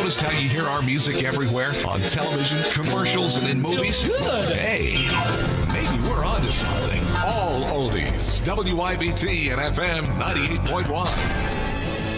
noticed how you hear our music everywhere? On television, commercials, and in movies? Good. Hey, maybe we're onto something. All oldies. WIBT and FM 98.1.